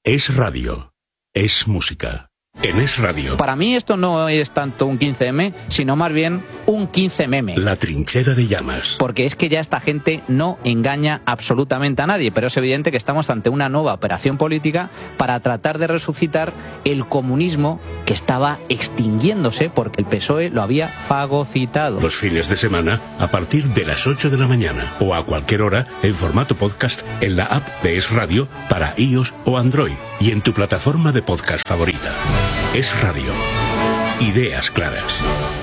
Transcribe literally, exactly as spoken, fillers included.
Es radio. Es música. En Es Radio. Para mí esto no es tanto un quince eme, sino más bien un quince meme. La trinchera de llamas. Porque es que ya esta gente no engaña absolutamente a nadie, pero es evidente que estamos ante una nueva operación política para tratar de resucitar el comunismo que estaba extinguiéndose porque el P S O E lo había fagocitado. Los fines de semana a partir de las ocho de la mañana o a cualquier hora en formato podcast en la app de Es Radio para iOS o Android y en tu plataforma de podcast favorita. Es Radio. Ideas claras.